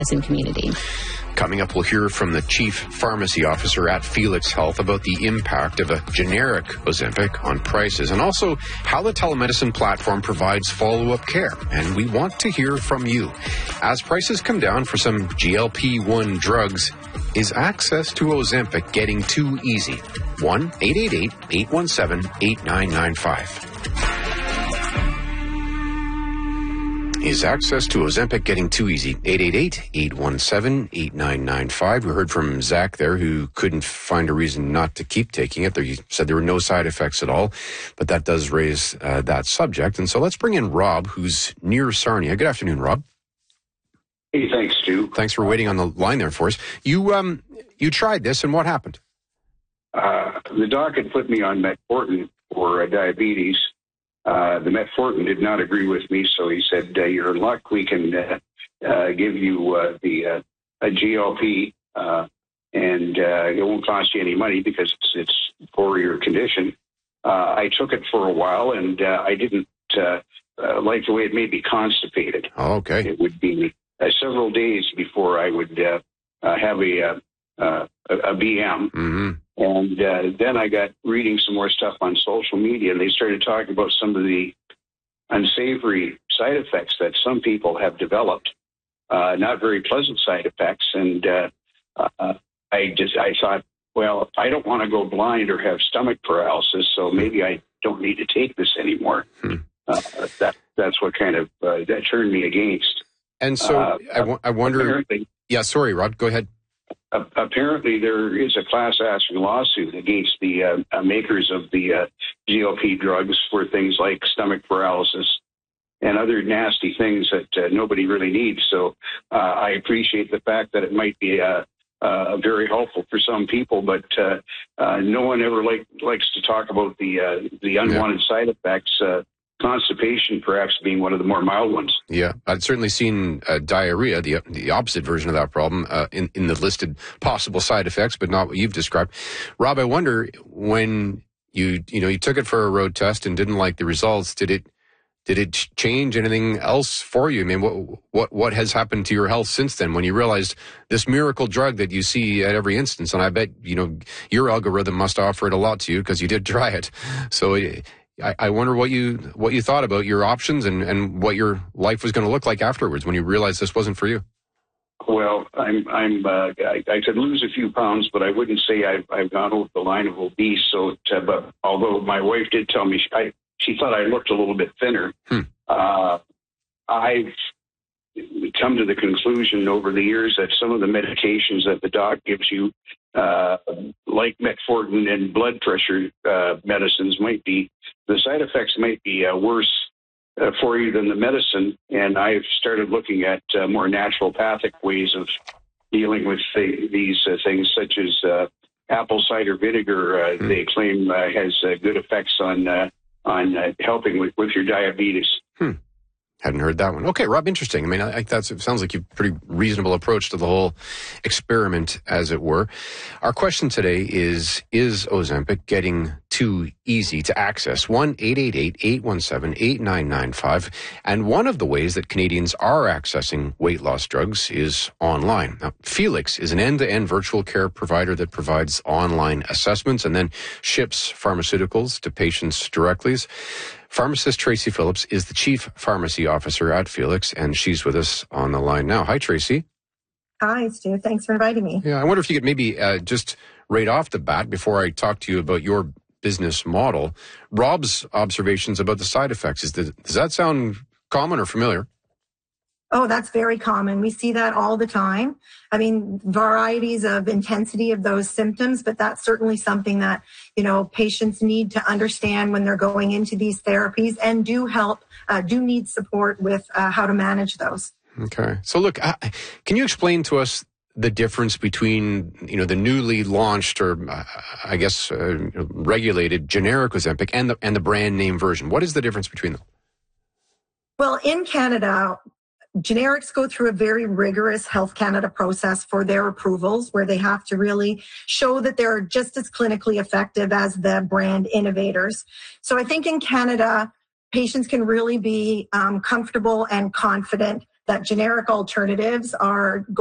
community. Coming up, we'll hear from the Chief Pharmacy Officer at Felix Health about the impact of a generic Ozempic on prices and also how the telemedicine platform provides follow-up care. And we want to hear from you. As prices come down for some GLP-1 drugs, is access to Ozempic getting too easy? 1-888-817-8995. Is access to Ozempic getting too easy? 888-817-8995. We heard from Zach there, who couldn't find a reason not to keep taking it. He said there were no side effects at all, but that does raise that subject. And so let's bring in Rob, who's near Sarnia. Good afternoon, Rob. Hey, thanks, Stu. Thanks for waiting on the line there for us. You tried this, and what happened? The doc had put me on metformin for diabetes. The metformin did not agree with me, so he said, "You're in luck. We can give you a GLP, and it won't cost you any money because it's for your condition." I took it for a while, and I didn't like the way it made me constipated. Oh, okay. It would be several days before I would have a BM. Mm-hmm. And then I got reading some more stuff on social media, and they started talking about some of the unsavory side effects that some people have developed, not very pleasant side effects. And I thought, well, I don't want to go blind or have stomach paralysis, so maybe I don't need to take this anymore. That's what kind of that turned me against. And so I wonder. Yeah, sorry, Rob, go ahead. Apparently, there is a class action lawsuit against the makers of the GLP drugs for things like stomach paralysis and other nasty things that nobody really needs. So I appreciate the fact that it might be very helpful for some people, but no one ever likes to talk about the unwanted side effects. Constipation perhaps being one of the more mild ones. Yeah, I'd certainly seen diarrhea, the opposite version of that problem, in the listed possible side effects, but not what you've described. Rob, I wonder, when you took it for a road test and didn't like the results, did it change anything else for you? I mean, what has happened to your health since then when you realized this miracle drug that you see at every instance? And I bet your algorithm must offer it a lot to you because you did try it. So I wonder what you thought about your options and what your life was going to look like afterwards when you realized this wasn't for you. Well, I could lose a few pounds, but I wouldn't say I've gone over the line of obese. So, but although my wife did tell me she thought I looked a little bit thinner, I've come to the conclusion over the years that some of the medications that the doc gives you, like metformin and blood pressure medicines, the side effects might be worse for you than the medicine. And I've started looking at more naturopathic ways of dealing with these things, such as apple cider vinegar. They claim has good effects on helping with your diabetes. Hadn't heard that one. Okay, Rob, interesting. I mean, it sounds like you've a pretty reasonable approach to the whole experiment, as it were. Our question today is Ozempic getting too easy to access? 1-888-817-8995. And one of the ways that Canadians are accessing weight loss drugs is online. Now, Felix is an end-to-end virtual care provider that provides online assessments and then ships pharmaceuticals to patients directly. Pharmacist Tracy Phillips is the Chief Pharmacy Officer at Felix, and she's with us on the line now. Hi, Tracy. Hi, Stu. Thanks for inviting me. Yeah, I wonder if you could maybe just right off the bat, before I talk to you about your business model, Rob's observations about the side effects. Does that sound common or familiar? Oh, that's very common. We see that all the time. I mean, varieties of intensity of those symptoms, but that's certainly something that, patients need to understand when they're going into these therapies and do need support with how to manage those. Okay. So look, can you explain to us the difference between, the newly launched or regulated generic Ozempic and the brand name version? What is the difference between them? Well, in Canada, generics go through a very rigorous Health Canada process for their approvals, where they have to really show that they're just as clinically effective as the brand innovators. So I think in Canada, patients can really be comfortable and confident that generic alternatives are